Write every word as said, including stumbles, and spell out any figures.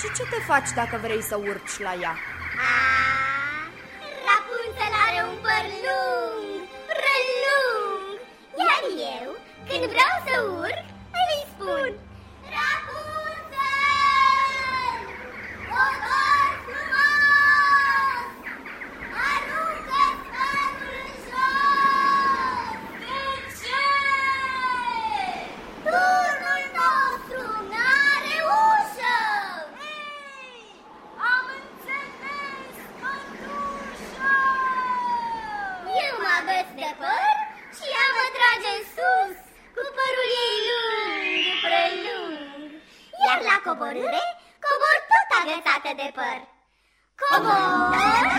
Și ce te faci dacă vrei să urci la ea? Ah, Rapunzel are un păr lung, prelung. Iar eu, când vreau să urc, îi spun: Rapunzel, cobor frumos, aruncă-ți părul în jos. De ce? Turnul nostru n-are ușă. Ei, am înțeles, mătușă. Eu mă agăț de păr și ea mă trage în sus cu părul ei lung, prelung. Iar la coborâre, cobor tot agățată de păr. Cobor,